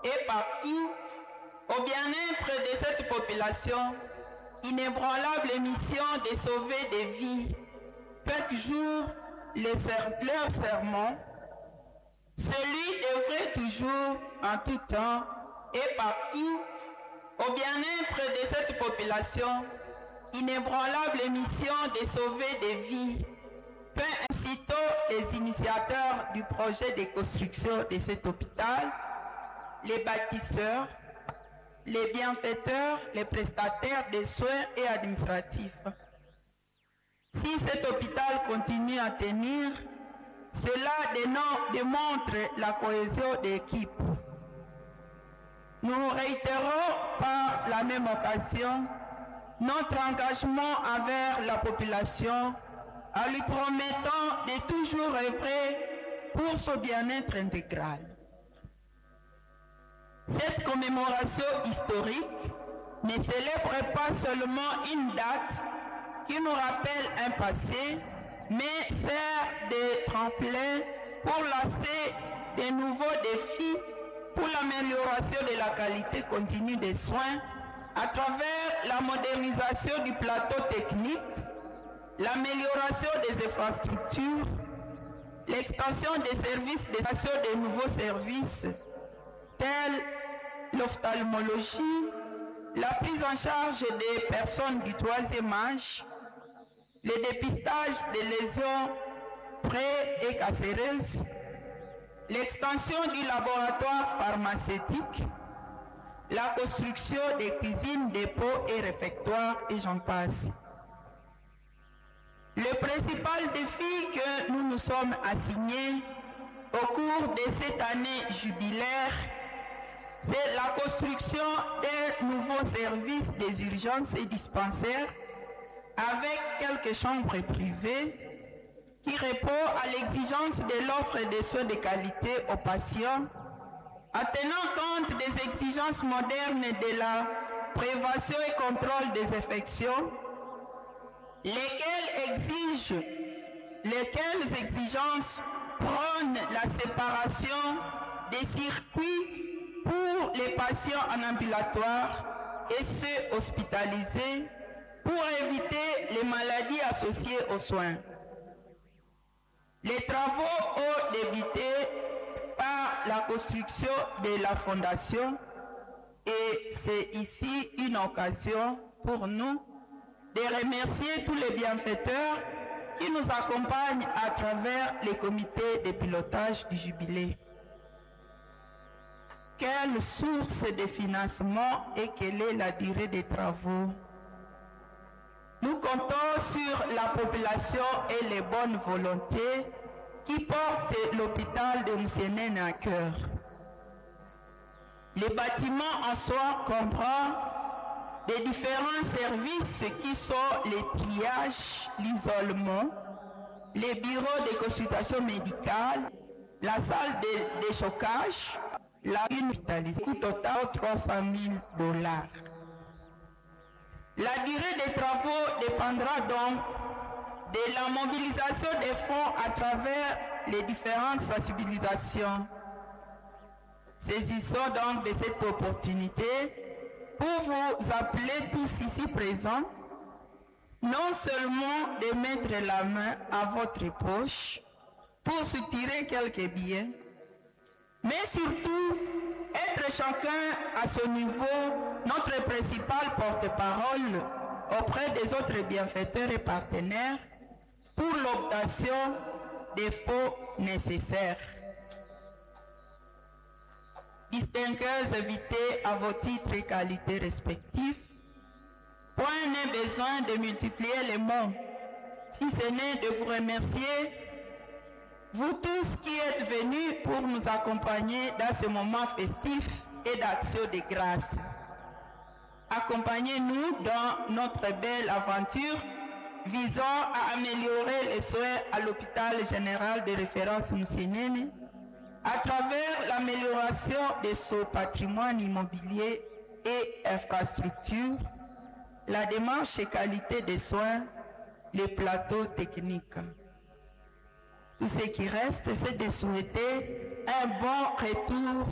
et partout au bien-être de cette population, inébranlable mission de sauver des vies. Chaque jour, leur sermon, celui devrait toujours, en tout temps et partout, au bien-être de cette population, inébranlable mission de sauver des vies. Peu aussitôt les initiateurs du projet de construction de cet hôpital, les bâtisseurs, les bienfaiteurs, les prestataires de soins et administratifs. Si cet hôpital continue à tenir, cela démontre la cohésion d'équipe. Nous réitérons par la même occasion notre engagement envers la population en lui promettant de toujours œuvrer pour son bien-être intégral. Cette commémoration historique ne célèbre pas seulement une date qui nous rappelle un passé, mais sert de tremplin pour lancer de nouveaux défis pour l'amélioration de la qualité continue des soins à travers la modernisation du plateau technique, l'amélioration des infrastructures, l'extension des services, de nouveaux services tels l'ophtalmologie, la prise en charge des personnes du troisième âge, le dépistage des lésions pré- et cancéreuses, l'extension du laboratoire pharmaceutique, la construction des cuisines, dépôts et réfectoires, et j'en passe. Le principal défi que nous nous sommes assignés au cours de cette année jubilaire, c'est la construction d'un nouveau service des urgences et dispensaires avec quelques chambres privées qui répond à l'exigence de l'offre de soins de qualité aux patients, en tenant compte des exigences modernes de la prévention et contrôle des infections, lesquelles exigences prônent la séparation des circuits pour les patients en ambulatoire et ceux hospitalisés pour éviter les maladies associées aux soins. Les travaux ont débuté par la construction de la fondation et c'est ici une occasion pour nous de remercier tous les bienfaiteurs qui nous accompagnent à travers les comités de pilotage du jubilé. Quelle source de financement et quelle est la durée des travaux? Nous comptons sur la population et les bonnes volontés qui portent l'hôpital de Moussienene à cœur. Les bâtiments en soi comprennent des différents services qui sont les triages, l'isolement, les bureaux de consultation médicale, la salle de déchocage, la hospitalisation, coût total $300,000. La durée des travaux dépendra donc de la mobilisation des fonds à travers les différentes sensibilisations. Saisissons donc de cette opportunité pour vous appeler tous ici présents, non seulement de mettre la main à votre poche pour soutirer quelques billets, mais surtout être chacun à son niveau notre principal porte-parole auprès des autres bienfaiteurs et partenaires pour l'obtention des fonds nécessaires. Distingués invités à vos titres et qualités respectifs, point n'est besoin de multiplier les mots, si ce n'est de vous remercier, vous tous qui êtes venus pour nous accompagner dans ce moment festif et d'action de grâce. Accompagnez-nous dans notre belle aventure visant à améliorer les soins à l'hôpital général de référence Moussienene à travers l'amélioration de son patrimoine immobilier et infrastructure, la démarche et qualité des soins, les plateaux techniques. Tout ce qui reste, c'est de souhaiter un bon retour